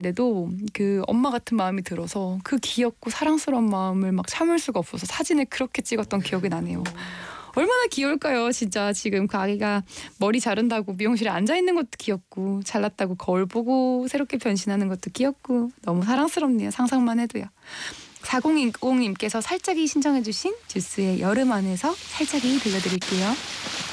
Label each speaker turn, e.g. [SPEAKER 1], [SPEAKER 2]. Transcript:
[SPEAKER 1] 내도 그 엄마 같은 마음이 들어서 그 귀엽고 사랑스러운 마음을 막 참을 수가 없어서 사진을 그렇게 찍었던 기억이 나네요. 얼마나 귀여울까요, 진짜. 지금 그 아기가 머리 자른다고 미용실에 앉아있는 것도 귀엽고, 잘났다고 거울 보고 새롭게 변신하는 것도 귀엽고, 너무 사랑스럽네요, 상상만 해도요. 4020님께서 살짝이 신청해주신 듀스의 여름 안에서 살짝이 들려드릴게요.